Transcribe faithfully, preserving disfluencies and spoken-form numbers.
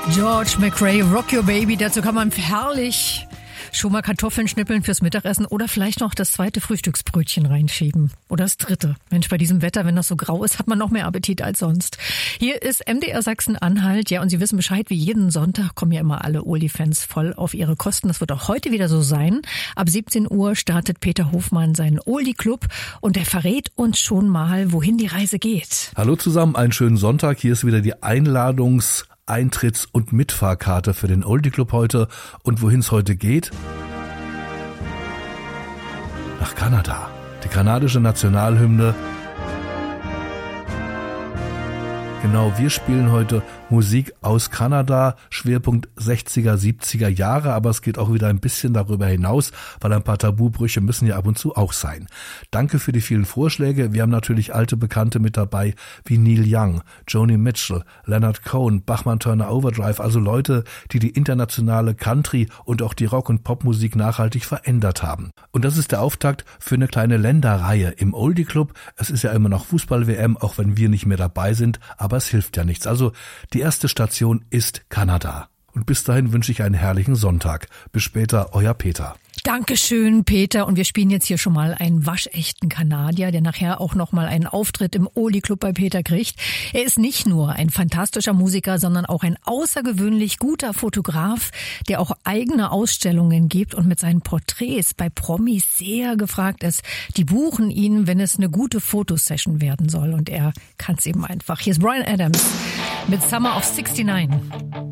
George McRae, Rock Your Baby. Dazu kann man herrlich schon mal Kartoffeln schnippeln fürs Mittagessen oder vielleicht noch das zweite Frühstücksbrötchen reinschieben. Oder das dritte. Mensch, bei diesem Wetter, wenn das so grau ist, hat man noch mehr Appetit als sonst. Hier ist M D R Sachsen-Anhalt. Ja, und Sie wissen Bescheid, wie jeden Sonntag kommen ja immer alle Oldie-Fans voll auf ihre Kosten. Das wird auch heute wieder so sein. Ab siebzehn Uhr startet Peter Hofmann seinen Oldie-Club und er verrät uns schon mal, wohin die Reise geht. Hallo zusammen, einen schönen Sonntag. Hier ist wieder die Einladungs- Eintritts- und Mitfahrkarte für den Oldie Club heute. Und wohin es heute geht? Nach Kanada. Die kanadische Nationalhymne. Genau, wir spielen heute Musik aus Kanada, Schwerpunkt sechziger, siebziger Jahre, aber es geht auch wieder ein bisschen darüber hinaus, weil ein paar Tabubrüche müssen ja ab und zu auch sein. Danke für die vielen Vorschläge. Wir haben natürlich alte Bekannte mit dabei, wie Neil Young, Joni Mitchell, Leonard Cohen, Bachman Turner Overdrive, also Leute, die die internationale Country und auch die Rock- und Popmusik nachhaltig verändert haben. Und das ist der Auftakt für eine kleine Länderreihe im Oldie Club. Es ist ja immer noch Fußball-W M, auch wenn wir nicht mehr dabei sind, aber es hilft ja nichts. Also die erste Station ist Kanada. Und bis dahin wünsche ich einen herrlichen Sonntag. Bis später, euer Peter. Dankeschön, Peter. Und wir spielen jetzt hier schon mal einen waschechten Kanadier, der nachher auch noch mal einen Auftritt im Oldie Club bei Peter kriegt. Er ist nicht nur ein fantastischer Musiker, sondern auch ein außergewöhnlich guter Fotograf, der auch eigene Ausstellungen gibt und mit seinen Porträts bei Promis sehr gefragt ist. Die buchen ihn, wenn es eine gute Fotosession werden soll. Und er kann es eben einfach. Hier ist Bryan Adams mit Summer of sixty-nine.